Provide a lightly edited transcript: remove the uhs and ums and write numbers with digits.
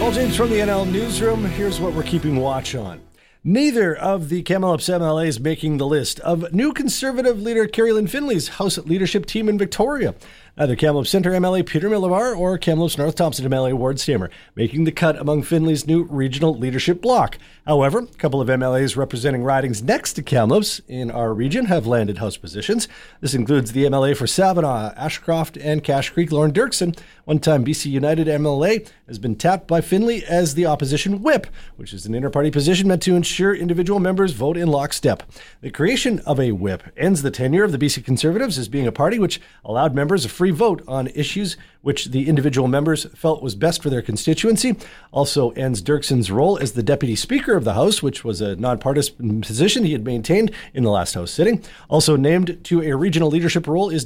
Paul James from the NL Newsroom. Here's what we're keeping watch on. Neither of the Kamloops MLAs making the list of new Conservative leader Kerry Lynn Finley's House leadership team in Victoria. Neither Kamloops Centre MLA Peter Millivar or Kamloops North Thompson MLA Ward Stammer making the cut among Finley's new regional leadership bloc. However, a couple of MLAs representing ridings next to Kamloops in our region have landed House positions. This includes the MLA for Savannah, Ashcroft, and Cache Creek, Lauren Dirksen. One-time BC United MLA has been tapped by Finley as the opposition whip, which is an inter-party position meant to ensure individual members vote in lockstep. The creation of a whip ends the tenure of the BC Conservatives as being a party which allowed members a free vote on issues which the individual members felt was best for their constituency. Also ends Dirksen's role as the Deputy Speaker of the House, which was a nonpartisan position he had maintained in the last House sitting. Also named to a regional leadership role is